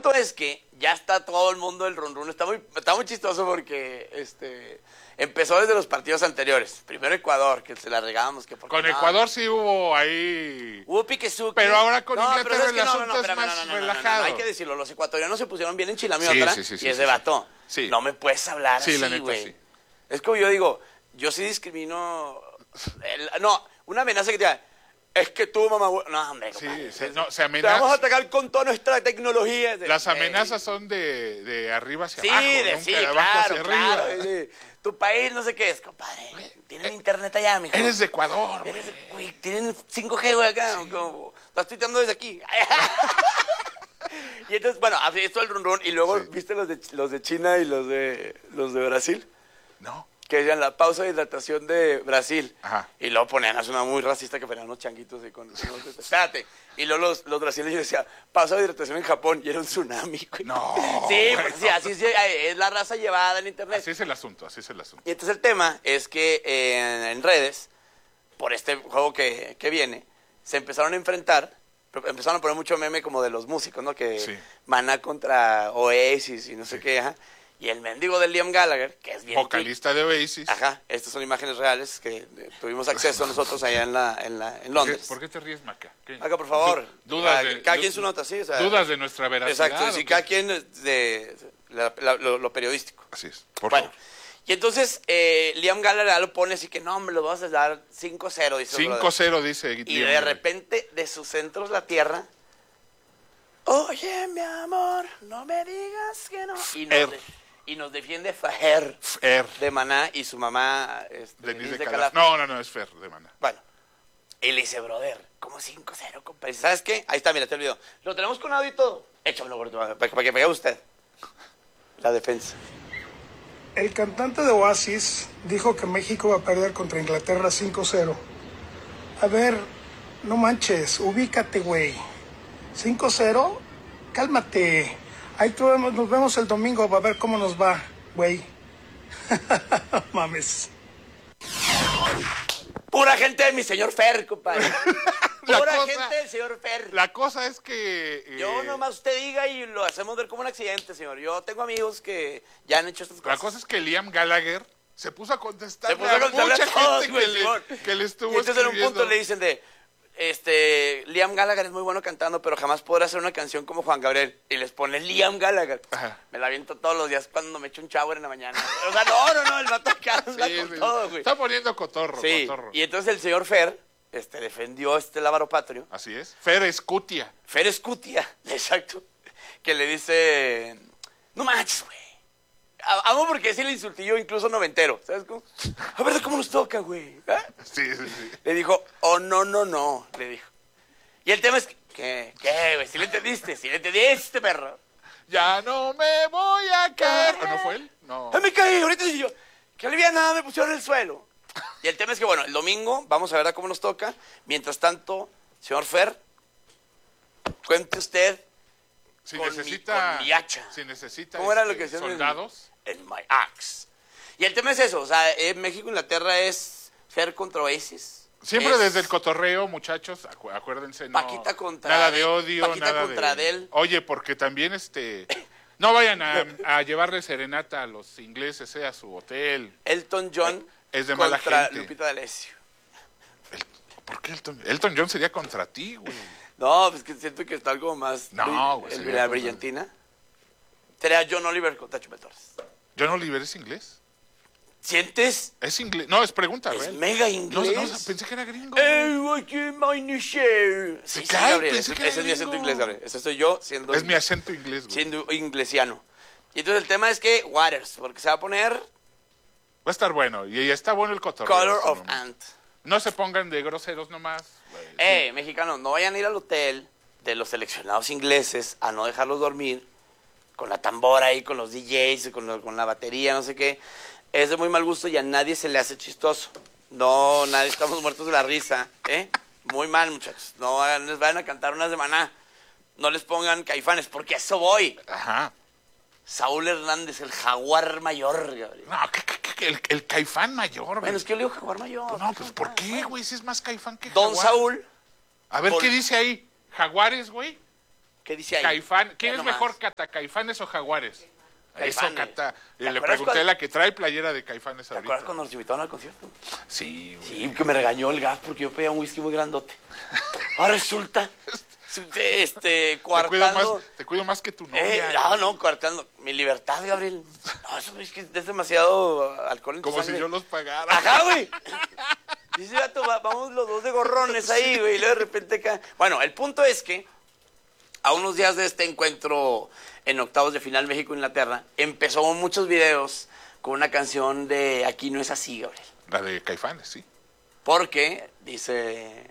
punto es que ya está todo el mundo del run run. Está muy chistoso porque empezó desde los partidos anteriores. Primero Ecuador, que se la regábamos. Con Ecuador sí hubo ahí... Hubo piquezuki. Pero ahora con Inglaterra el asunto es más relajado. Hay que decirlo, los ecuatorianos se pusieron bien enchilamiotra y se bató. Sí. No me puedes hablar así, la neta, güey. sí. Es como yo digo, yo sí discrimino... una amenaza que te diga, es que tú, mamá... No, hombre, sí, se amenaza. Te vamos a atacar con toda nuestra tecnología. Las amenazas son de arriba hacia abajo, nunca de abajo hacia arriba. Tu país no sé qué es, compadre. Tienen internet allá, mijo. Eres de Ecuador, güey. Tienen 5G, güey, acá. Estás tuiteando desde aquí. Y entonces, bueno, así esto el run run. Y luego, ¿viste los de China y los de Brasil? No. Que decían la pausa de hidratación de Brasil. Ajá. Y luego ponían, es una muy racista que ponían unos changuitos y con... Espérate. Y luego los brasileños decían, pausa de hidratación en Japón. Y era un tsunami, güey. No. Sí, pues sí, así es la raza llevada en internet. Así es el asunto. Y entonces el tema es que en redes, por este juego que viene, se empezaron a enfrentar, empezaron a poner mucho meme como de los músicos, ¿no? Que Maná contra Oasis y no sé qué, ajá. Y el mendigo de Liam Gallagher, que es bien... vocalista de Oasis. Ajá, estas son imágenes reales que tuvimos acceso nosotros allá en Londres. ¿Por qué te ríes, Maca? Maca, por favor. Cada quien su nota, sí. O sea, dudas de nuestra veracidad. Exacto, sí, cada quien de lo periodístico. Así es, por favor. Y entonces Liam Gallagher lo pone así que no, me lo vas a dar 5-0, dice. 5-0, dice. Y de repente, de sus centros la tierra... Oye, mi amor, no me digas que no. Y nos defiende Faher de Maná y su mamá Denise de Calaf. No, es Fer de Maná. Bueno, y le dice, brother, como 5-0, compadre. ¿Sabes qué? Ahí está, mira, te olvido. Lo tenemos con audio y todo. Échamelo, para que vea usted. La defensa. El cantante de Oasis dijo que México va a perder contra Inglaterra 5-0. A ver, no manches, ubícate, güey. 5-0, cálmate. Ahí nos vemos el domingo para ver cómo nos va, güey. Mames. Pura gente de mi señor Fer, compadre. Pura gente del señor Fer. La cosa es que... Yo nomás usted diga y lo hacemos ver como un accidente, señor. Yo tengo amigos que ya han hecho estas cosas. La cosa es que Liam Gallagher se puso a contestar a mucha todos, gente que le estuvo y entonces en un punto le dicen Liam Gallagher es muy bueno cantando, pero jamás podrá hacer una canción como Juan Gabriel. Y les pone Liam Gallagher. Ajá. Me la aviento todos los días cuando me echo un shower en la mañana. O sea, no, el vato acá anda con todo, güey. Está poniendo cotorro. Y entonces el señor Fer defendió lábaro patrio. Así es. Fer Escutia, exacto. Que le dice, no manches, güey. Amo porque ese le insultillo incluso noventero, ¿sabes cómo? A ver cómo nos toca, güey. ¿Eh? Sí. Le dijo, no, le dijo. Y el tema es, ¿qué, güey? ¿Sí le entendiste, perro? Ya no me voy a caer. ¿O no fue él? No. Me caí, ahorita sí yo. Qué alivianada me pusieron en el suelo. Y el tema es que, bueno, el domingo vamos a ver cómo nos toca. Mientras tanto, señor Fer, cuente usted con mi hacha. Si necesita ¿cómo era lo que decían soldados? En my axe. Y el tema es eso, o sea, México-Inglaterra es Fer contra Oasis. Siempre desde el cotorreo, muchachos, acuérdense, Paquita contra nada de odio, Paquita nada contra de... Adele. Oye, porque también no vayan a llevarle serenata a los ingleses, a su hotel. Elton John es de mala contra gente. Lupita D'Alessio. ¿Por qué Elton John sería contra ti, güey? No, pues que siento que está algo más... No, güey. La brillantina. Sería John Oliver contra Chumel Torres. ¿John Oliver es inglés? ¿Sientes? Es inglés. No, es pregunta, es güey. mega inglés. No, pensé que era gringo. Sí, Gabriel. Ese es mi acento inglés, Gabriel. Ese soy yo siendo... Es mi acento inglés, güey. Siendo inglesiano. Y entonces el tema es que Waters, porque se va a poner... Va a estar bueno. Y está bueno el cotorreo. Color of Ant. No se pongan de groseros nomás. Sí. Mexicanos, no vayan a ir al hotel de los seleccionados ingleses a no dejarlos dormir con la tambora ahí, con los DJs, con la batería, no sé qué. Es de muy mal gusto y a nadie se le hace chistoso. No, nadie, estamos muertos de la risa, ¿eh? Muy mal, muchachos. No les vayan a cantar unas de Maná. No les pongan Caifanes, porque a eso voy. Ajá. Saúl Hernández, el jaguar mayor, Gabriel. No, el Caifán mayor, güey. Bueno, es que yo le digo jaguar mayor. No, pues ¿por qué, güey? Si es más Caifán que jaguar. Don Saúl. A ver, ¿qué dice ahí? ¿Jaguares, güey? ¿Qué dice ahí? Caifán, ¿quién Ve es nomás. mejor, Cata, Caifanes o Jaguares? Eso, Caifanes. Cata. ¿Te Le acuerdas pregunté a cuando- la que trae playera de Caifanes ¿Te ahorita. acuerdas cuando nos invitaron al concierto? Sí, güey. Sí, que me regañó el gas porque yo pedía un whisky muy grandote. Ahora resulta, coartando. Te cuido más que tu novia. No, coartando. Mi libertad, Gabriel. No, eso es que es demasiado alcohol en tu Como si sangre. yo los pagara. Ajá, güey. Dice, gato, vamos los dos de gorrones ahí, güey. Y luego de repente acá. Bueno, el punto es que a unos días de este encuentro en octavos de final México-Inglaterra, empezó muchos videos con una canción de Aquí no es así, Gabriel. La de Caifanes, sí. Porque, dice...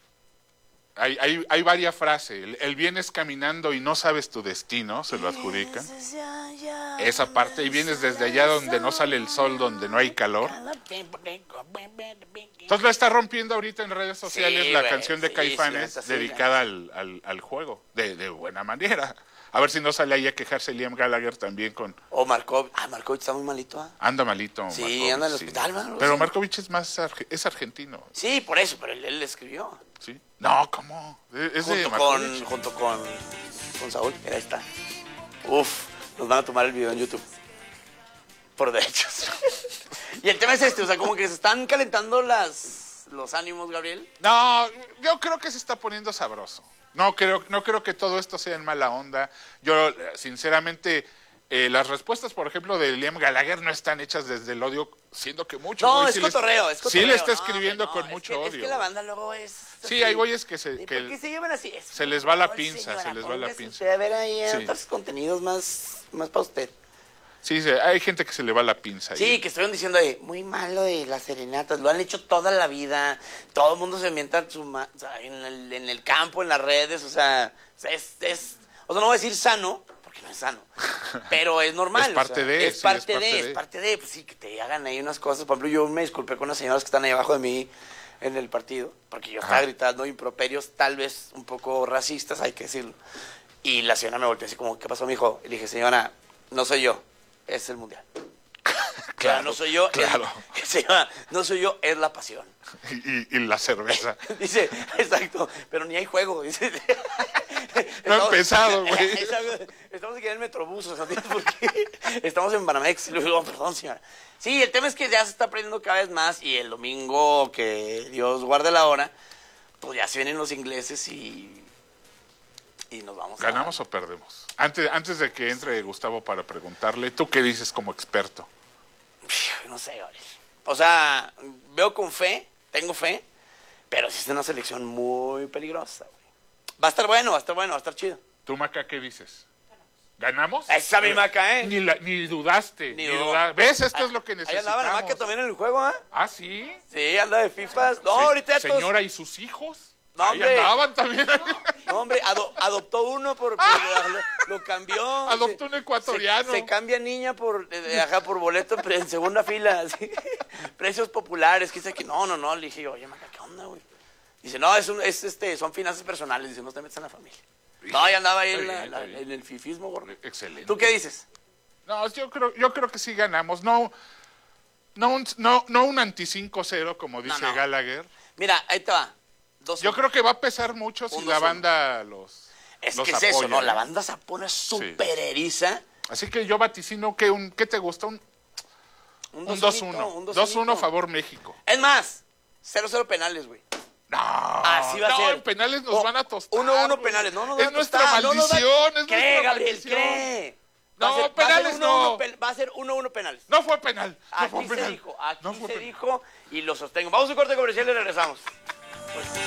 Hay varias frases. El vienes caminando y no sabes tu destino, se lo adjudica. Esa parte, y vienes desde allá donde no sale el sol, donde no hay calor. Entonces la está rompiendo ahorita en redes sociales Sí, la güey, canción de sí, Caifanes sí, dedicada al juego, de buena manera. A ver si no sale ahí a quejarse Liam Gallagher también con... O Markovich. Markovich está muy malito, ¿ah? Anda malito. Sí, Markovich, anda en el hospital, mano, Pero sí. Markovich es más es argentino, Sí, por eso, pero él le escribió. ¿sí? No, ¿cómo? Es de Markovich. Junto con Saúl. Mira, ahí está. Uf, nos van a tomar el video en YouTube. Por derechos. Y el tema es o sea, como que se están calentando los ánimos, Gabriel. No, yo creo que se está poniendo sabroso. No creo que todo esto sea en mala onda. Yo, sinceramente, las respuestas, por ejemplo, de Liam Gallagher no están hechas desde el odio, siendo que mucho. No, güey, es cotorreo, es cotorreo. Sí le está No, escribiendo no, con es mucho que, odio. Es que la banda luego es... Sí, hay güeyes que ¿Por qué se llevan así? se les va la Por favor, pinza, señora, se les va la póngase pinza. usted a ver ahí Sí. otros contenidos más para usted. Sí, hay gente que se le va la pinza. Sí, que estuvieron diciendo ahí, muy malo de las serenatas, lo han hecho toda la vida, todo el mundo se mienta o sea, en el campo, en las redes, o sea, o sea, no voy a decir sano, porque no es sano, pero es normal. Es parte de, es sí, parte de, pues sí, que te hagan ahí unas cosas. Por ejemplo, yo me disculpé con las señoras que están ahí abajo de mí en el partido, porque yo estaba gritando improperios, tal vez un poco racistas, hay que decirlo. Y la señora me volteó así como, ¿qué pasó, mijo? Y le dije, señora, no soy yo, es el mundial. Claro, no soy yo, claro. señora, no soy yo, es la pasión. Y la cerveza. Dice, exacto, pero ni hay juego. Dice. No ha empezado, güey. Estamos aquí en el Metrobús, o sea, ¿tienes por qué? Estamos en Banamex. Y luego, digo, perdón, señora. Sí, el tema es que ya se está aprendiendo cada vez más y el domingo, que Dios guarde la hora, pues ya se vienen los ingleses y nos vamos ¿Ganamos o perdemos? Antes de que entre Gustavo para preguntarle, ¿tú qué dices como experto? No sé, Gabriel. O sea, veo con fe, tengo fe, pero sí es una selección muy peligrosa, güey. Va a estar bueno, va a estar chido. ¿Tú, Maca, qué dices? ¿Ganamos? Esa mi Maca, ¿eh? Ni dudaste. Ni Ni dudó. ¿Ves? Esto es lo que Ahí necesitamos. andaba la Maca también en el juego, ¿ah? Ah, ¿sí? Sí, anda de FIFAs. No, ahorita ya todos... Señora, ¿y sus hijos? No, Ahí hombre. andaban también. No, hombre, adoptó uno lo cambió. Adoptó un ecuatoriano. Se cambia niña por boleto en segunda fila. Así. Precios populares. Que dice que no. Le dije, oye, Maca, ¿qué onda, güey? Dice, no, son finanzas personales. Dice, no te metas en la familia. No, ya andaba ahí Está bien. en el fifismo, gordo. Excelente. ¿Tú qué dices? No, yo creo que sí ganamos. No un anti 5-0, como dice No. Gallagher. Mira, ahí te va. 2-1. Yo creo que va a pesar mucho si Un la 2-1. banda los Es los que es apoya, eso, ¿no? ¿eh? La banda se pone súper eriza. Así que yo vaticino que ¿qué te gusta? Un 2-1. 2-1 favor México. Es más, 0-0 penales, güey. No, Así va a ser. en penales nos van a tostar. 1-1 güey. penales. No, nos es van a nuestra tostar. maldición, es Cree, nuestra Gabriel, maldición. cree. No, penales no. Va a ser 1-1 penales. No fue penal. No Aquí fue se penal. dijo, aquí No fue se penal. dijo y lo sostengo. Vamos a un corte comercial y regresamos.